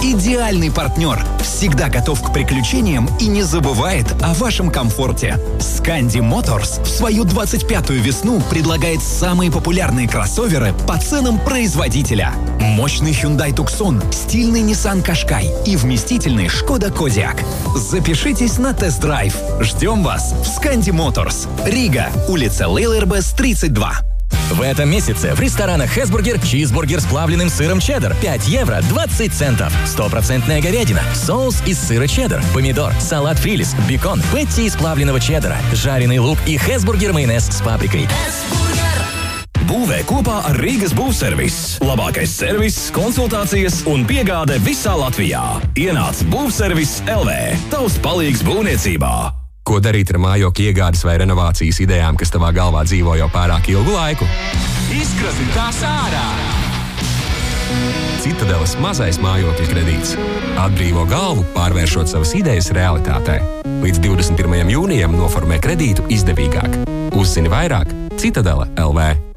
идеальный партнер, всегда готов к приключениям и не забывает о вашем комфорте. Scandi Motors в свою 25-ю весну предлагает самые популярные кроссоверы по ценам производителя. Мощный Hyundai Tucson, стильный Nissan Qashqai и вместительный Skoda Kodiaq. Запишитесь на тест-драйв. Ждем вас в Scandi Motors. Рига, улица Лейлербес, 32. В этом месяце в ресторанах Хесбургер чизбургер с плавленным сыром чеддер 5 евро 20 центов. 100% говядина, соус из сыра чеддер, помидор, салат фрилис, бекон, пэтти из плавленного чеддера, жареный лук и Хесбургер майонез с паприкой. Būvē kopā ar Rīgas būvservis. Labākais servis, konsultācijas un piegāde visā Latvijā. Ienāc būvservis LV. Tavs palīgs būvniecībā. Ko darīt ar mājokļa iegādes vai renovācijas idejām, kas tavā galvā dzīvo jau pārāk ilgu laiku? Izkrasim tās ārā! Citadeles mazais mājokļa kredīts. Atbrīvo galvu, pārvēršot savas idejas realitātē. Līdz 21. jūnijam noformē kredītu izdevīgāk. Uzzini vairāk Citadele LV.